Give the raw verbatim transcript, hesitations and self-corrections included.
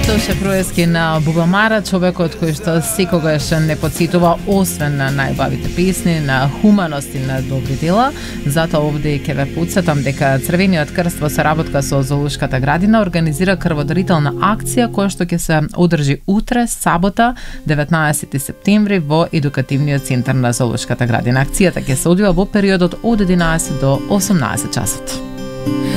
Тоше Проески на Бубамара, човекот кој што секогаш не подсетува освен на најбавите песни, на хуманост и на добри дела. Затоа овде ќе ве потсетам дека Црвениот крст во соработка со Зоолошката градина организира крводарителна акција која што ќе се одржи утре, сабота, деветнаесети септември во едукативниот центар на Зоолошката градина. Акцијата ќе се одвива во периодот од единаесет до осумнаесет часот.